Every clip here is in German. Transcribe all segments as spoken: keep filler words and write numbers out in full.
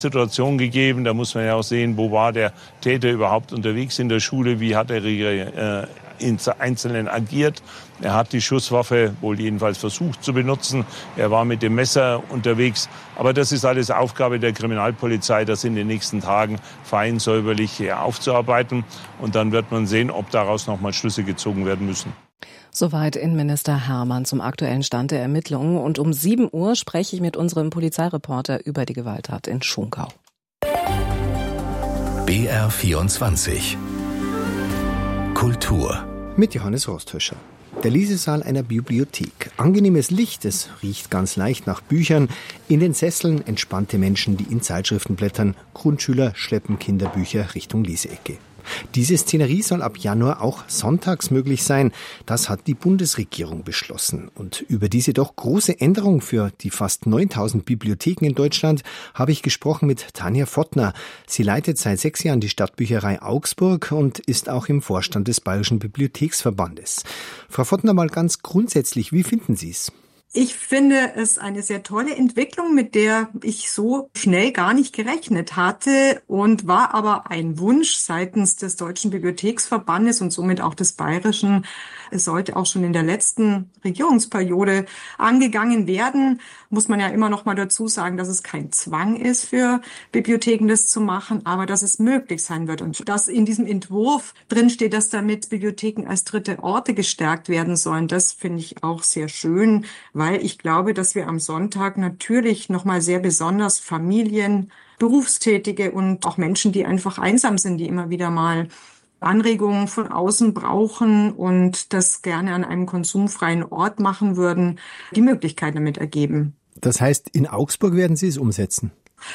Situation gegeben. Da muss man ja auch sehen, wo war der Täter überhaupt unterwegs in der Schule, wie hat er äh, in Einzelnen agiert. Er hat die Schusswaffe wohl jedenfalls versucht zu benutzen. Er war mit dem Messer unterwegs. Aber das ist alles Aufgabe der Kriminalpolizei, das in den nächsten Tagen fein säuberlich aufzuarbeiten. Und dann wird man sehen, ob daraus nochmal Schlüsse gezogen werden müssen. Soweit Innenminister Hermann zum aktuellen Stand der Ermittlungen. Und um sieben Uhr spreche ich mit unserem Polizeireporter über die Gewalttat in Schongau. B R vierundzwanzig Kultur mit Johannes Rostäuscher. Der Lesesaal einer Bibliothek. Angenehmes Licht, es riecht ganz leicht nach Büchern. In den Sesseln entspannte Menschen, die in Zeitschriften blättern. Grundschüler schleppen Kinderbücher Richtung Leseecke. Diese Szenerie soll ab Januar auch sonntags möglich sein. Das hat die Bundesregierung beschlossen. Und über diese doch große Änderung für die fast neuntausend Bibliotheken in Deutschland habe ich gesprochen mit Tanja Fottner. Sie leitet seit sechs Jahren die Stadtbücherei Augsburg und ist auch im Vorstand des Bayerischen Bibliotheksverbandes. Frau Fottner, mal ganz grundsätzlich, wie finden Sie es? Ich finde es eine sehr tolle Entwicklung, mit der ich so schnell gar nicht gerechnet hatte und war aber ein Wunsch seitens des Deutschen Bibliotheksverbandes und somit auch des Bayerischen. Es sollte auch schon in der letzten Regierungsperiode angegangen werden. Muss man ja immer noch mal dazu sagen, dass es kein Zwang ist für Bibliotheken, das zu machen, aber dass es möglich sein wird. Und dass in diesem Entwurf drinsteht, dass damit Bibliotheken als dritte Orte gestärkt werden sollen, das finde ich auch sehr schön, weil ich glaube, dass wir am Sonntag natürlich nochmal sehr besonders Familien, Berufstätige und auch Menschen, die einfach einsam sind, die immer wieder mal Anregungen von außen brauchen und das gerne an einem konsumfreien Ort machen würden, die Möglichkeit damit ergeben. Das heißt, in Augsburg werden Sie es umsetzen?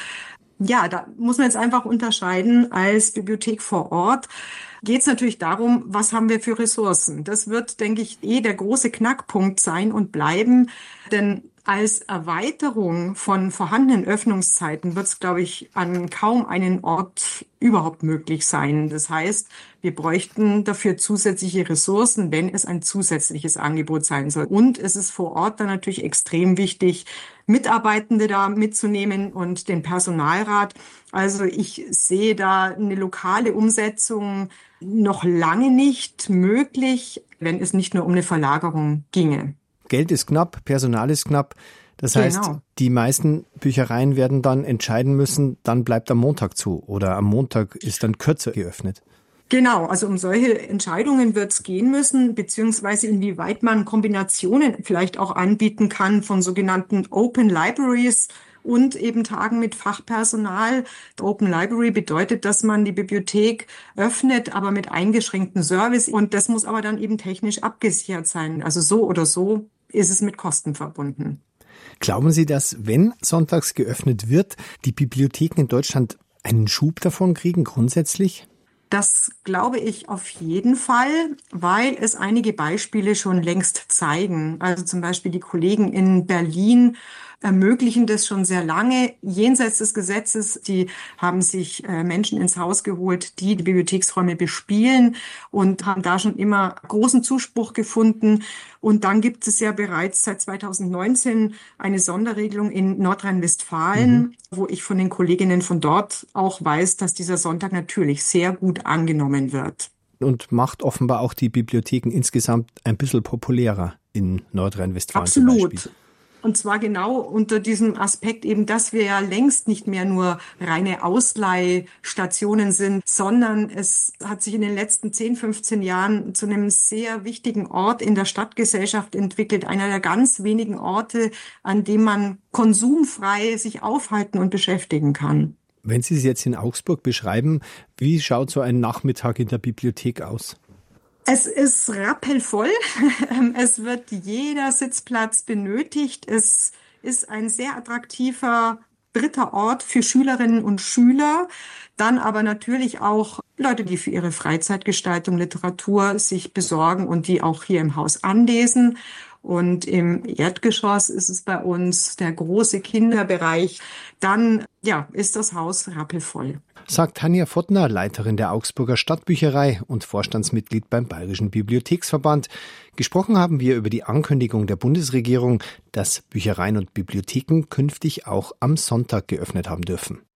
Ja, da muss man jetzt einfach unterscheiden. Als Bibliothek vor Ort geht es natürlich darum, was haben wir für Ressourcen. Das wird, denke ich, eh der große Knackpunkt sein und bleiben. Denn als Erweiterung von vorhandenen Öffnungszeiten wird es, glaube ich, an kaum einen Ort überhaupt möglich sein. Das heißt, wir bräuchten dafür zusätzliche Ressourcen, wenn es ein zusätzliches Angebot sein soll. Und es ist vor Ort dann natürlich extrem wichtig, Mitarbeitende da mitzunehmen und den Personalrat. Also ich sehe da eine lokale Umsetzung noch lange nicht möglich, wenn es nicht nur um eine Verlagerung ginge. Geld ist knapp, Personal ist knapp. Das heißt, genau. Die meisten Büchereien werden dann entscheiden müssen, dann bleibt am Montag zu oder am Montag ist dann kürzer geöffnet. Genau, also um solche Entscheidungen wird es gehen müssen, beziehungsweise inwieweit man Kombinationen vielleicht auch anbieten kann von sogenannten Open Libraries und eben Tagen mit Fachpersonal. Open Library bedeutet, dass man die Bibliothek öffnet, aber mit eingeschränktem Service. Und das muss aber dann eben technisch abgesichert sein. Also so oder so ist es mit Kosten verbunden. Glauben Sie, dass, wenn sonntags geöffnet wird, die Bibliotheken in Deutschland einen Schub davon kriegen, grundsätzlich? Das glaube ich auf jeden Fall, weil es einige Beispiele schon längst zeigen. Also zum Beispiel die Kollegen in Berlin ermöglichen das schon sehr lange. Jenseits des Gesetzes, die haben sich äh, Menschen ins Haus geholt, die die Bibliotheksräume bespielen und haben da schon immer großen Zuspruch gefunden. Und dann gibt es ja bereits seit zweitausendneunzehn eine Sonderregelung in Nordrhein-Westfalen, mhm. wo ich von den Kolleginnen von dort auch weiß, dass dieser Sonntag natürlich sehr gut angenommen wird. Und macht offenbar auch die Bibliotheken insgesamt ein bisschen populärer in Nordrhein-Westfalen. Absolut. Zum Beispiel. Und zwar genau unter diesem Aspekt eben, dass wir ja längst nicht mehr nur reine Ausleihstationen sind, sondern es hat sich in den letzten zehn, fünfzehn Jahren zu einem sehr wichtigen Ort in der Stadtgesellschaft entwickelt. Einer der ganz wenigen Orte, an dem man konsumfrei sich aufhalten und beschäftigen kann. Wenn Sie es jetzt in Augsburg beschreiben, wie schaut so ein Nachmittag in der Bibliothek aus? Es ist rappelvoll. Es wird jeder Sitzplatz benötigt. Es ist ein sehr attraktiver dritter Ort für Schülerinnen und Schüler. Dann aber natürlich auch Leute, die für ihre Freizeitgestaltung Literatur sich besorgen und die auch hier im Haus anlesen. Und im Erdgeschoss ist es bei uns der große Kinderbereich. Dann ja, ist das Haus rappelvoll. Sagt Tanja Fottner, Leiterin der Augsburger Stadtbücherei und Vorstandsmitglied beim Bayerischen Bibliotheksverband. Gesprochen haben wir über die Ankündigung der Bundesregierung, dass Büchereien und Bibliotheken künftig auch am Sonntag geöffnet haben dürfen.